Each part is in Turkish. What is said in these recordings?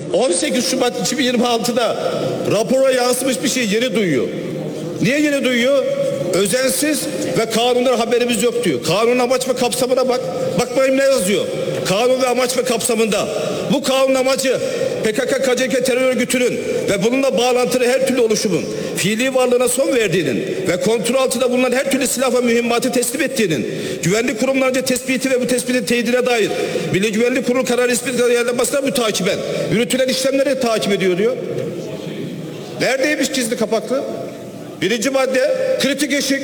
18 Şubat 2026'da rapora yansımış bir şey yeni duyuyor. Niye yeni duyuyor? Özensiz ve kanundan haberimiz yok diyor. Kanun amaç ve kapsamına bak. Bakmayın ne yazıyor. Kanun ve amaç ve kapsamında. Bu kanun amacı PKK-KCK terör örgütünün ve bununla bağlantılı her türlü oluşumun fiili varlığına son verdiğinin ve kontrol altında bulunan her türlü silah ve mühimmatı teslim ettiğinin güvenlik kurumlarınca tespiti ve bu tespitin teyidine dair Milli Güvenlik Kurulu kararı ispat yerlenmesine mütakiben yürütülen işlemleri takip ediyor diyor. Neredeymiş gizli kapaklı? Birinci madde kritik eşik.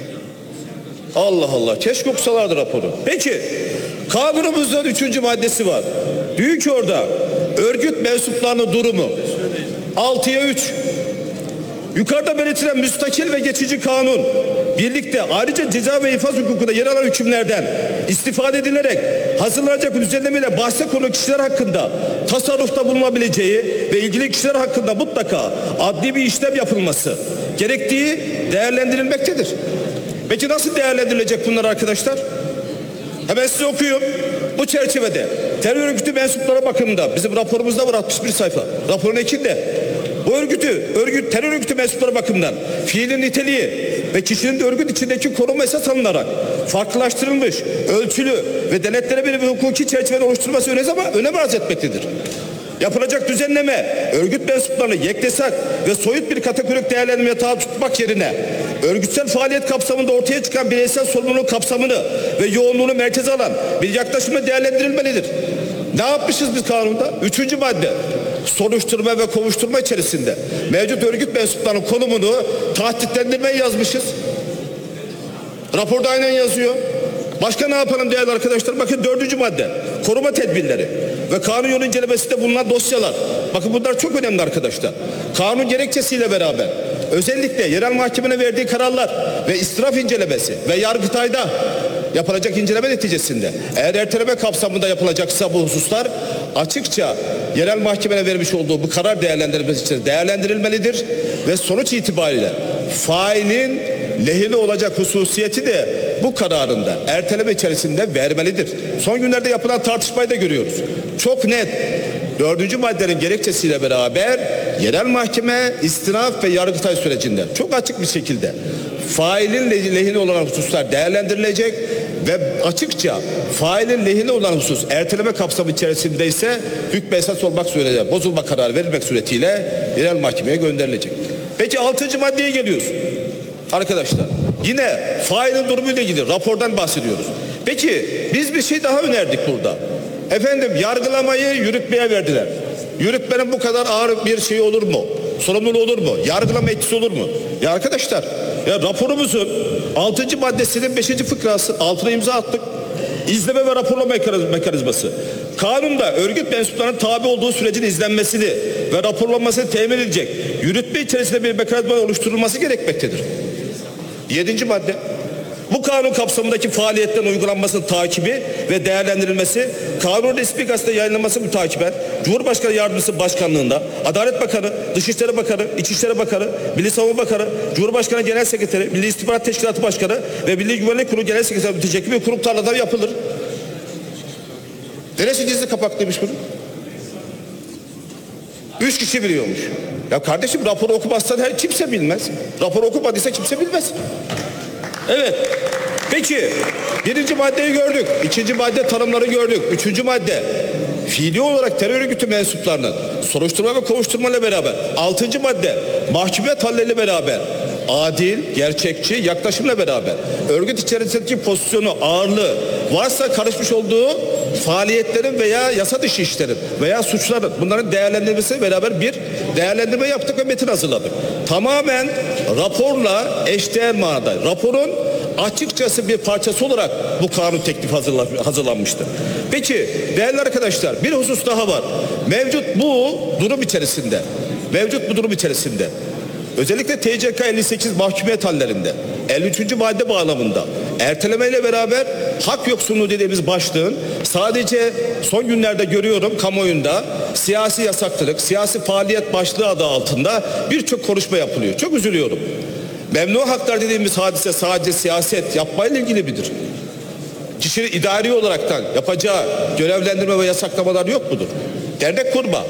Allah Allah, keşke okusalardı raporu. Peki kanunumuzun 3. maddesi var. Diyor ki orada örgüt mensuplarının durumu 6'ya 3. Yukarıda belirtilen müstakil ve geçici kanun birlikte ayrıca ceza ve infaz hukukunda yer alan hükümlerden istifade edilerek hazırlanacak düzenlemeyle bahse konu kişiler hakkında tasarrufta bulunabileceği ve ilgili kişiler hakkında mutlaka adli bir işlem yapılması gerektiği değerlendirilmektedir. Peki nasıl değerlendirilecek bunlar arkadaşlar? Hemen size okuyayım. Bu çerçevede terör örgütü mensupları bakımında bizim raporumuzda var 61 sayfa. Raporun ekinde bu terör örgütü mensupları bakımından fiilin niteliği ve kişinin de örgüt içindeki koruma esas alınarak farklılaştırılmış, ölçülü ve denetlenebilir bir hukuki çerçevenin oluşturulması önem arz etmektedir. Yapılacak düzenleme örgüt mensuplarını yeknesak ve soyut bir kategorik değerlendirmeye tabi tutmak yerine örgütsel faaliyet kapsamında ortaya çıkan bireysel sorumluluğun kapsamını ve yoğunluğunu merkeze alan bir yaklaşımla değerlendirilmelidir. Ne yapmışız biz kanunda? 3. madde soruşturma ve kovuşturma içerisinde mevcut örgüt mensuplarının konumunu tahditlendirmeyi yazmışız. Raporda aynen yazıyor. Başka ne yapalım değerli arkadaşlar? Bakın 4. madde koruma tedbirleri ve kanun yolu incelemesinde bulunan dosyalar. Bakın bunlar çok önemli arkadaşlar. Kanun gerekçesiyle beraber özellikle yerel mahkemenin verdiği kararlar ve istiraf incelemesi ve Yargıtay'da yapılacak inceleme neticesinde eğer erteleme kapsamında yapılacaksa bu hususlar açıkça yerel mahkemene vermiş olduğu bu karar değerlendirilmesi için değerlendirilmelidir ve sonuç itibariyle failin lehine olacak hususiyeti de bu kararında erteleme içerisinde vermelidir. Son günlerde yapılan tartışmayı da görüyoruz. Çok net 4. maddenin gerekçesiyle beraber yerel mahkeme, istinaf ve Yargıtay sürecinde çok açık bir şekilde failin lehine olan hususlar değerlendirilecek ve açıkça failin lehine olan husus erteleme kapsamı içerisinde ise hükmü esas olmak suretiyle bozulma kararı verilmek suretiyle yerel mahkemeye gönderilecek. Peki 6. maddeye geliyoruz. Arkadaşlar yine failin durumuyla ilgili rapordan bahsediyoruz. Peki biz bir şey daha önerdik burada. Efendim yargılamayı yürütmeye verdiler. Yürütmenin bu kadar ağır bir şey olur mu? Sorumluluğu olur mu? Yargılama etkisi olur mu? Ya arkadaşlar ya raporumuzun 6. maddesinin 5. fıkrası altına imza attık. İzleme ve raporlama mekanizması. Kanunda örgüt mensuplarının tabi olduğu sürecin izlenmesini ve raporlanmasını temin edecek yürütme içerisinde bir mekanizma oluşturulması gerekmektedir. 7. madde. Bu kanun kapsamındaki faaliyetlerin uygulanmasının takibi ve değerlendirilmesi, kanun resmi gazetede yayınlanması mütakiben Cumhurbaşkanı Yardımcısı Başkanlığında Adalet Bakanı, Dışişleri Bakanı, İçişleri Bakanı, Milli Savunma Bakanı, Cumhurbaşkanı Genel Sekreteri, Milli İstihbarat Teşkilatı Başkanı ve Milli Güvenlik Kurulu Genel Sekreteri müteşekkil bir kurumlarla yapılır. Neresi gizli kapaklıymış bunun? 3 kişi biliyormuş. Ya kardeşim raporu okumazsan kimse bilmez. Raporu okumadıysa kimse bilmez. Evet. Peki 1. maddeyi gördük. 2. madde tanımları gördük. 3. madde fiili olarak terör örgütü mensuplarının soruşturma ve kovuşturmayla beraber 6. madde mahkumiyet halleriyle beraber adil, gerçekçi yaklaşımla beraber örgüt içerisindeki pozisyonu, ağırlığı varsa karışmış olduğu faaliyetlerin veya yasa dışı işlerin veya suçların bunların değerlendirmesi beraber bir değerlendirme yaptık ve metin hazırladık. Tamamen raporla eşdeğer manada. Raporun açıkçası bir parçası olarak bu kanun teklifi hazırlanmıştır. Peki değerli arkadaşlar bir husus daha var. Mevcut bu durum içerisinde özellikle TCK 58 mahkumiyet hallerinde 53. madde bağlamında ertelemeyle beraber hak yoksunluğu dediğimiz başlığın sadece son günlerde görüyorum kamuoyunda siyasi yasaklılık, siyasi faaliyet başlığı adı altında birçok konuşma yapılıyor. Çok üzülüyorum. Memnu haklar dediğimiz hadise sadece siyaset yapmayla ilgili midir? Kişinin idari olaraktan yapacağı görevlendirme ve yasaklamalar yok mudur? Dernek kurma,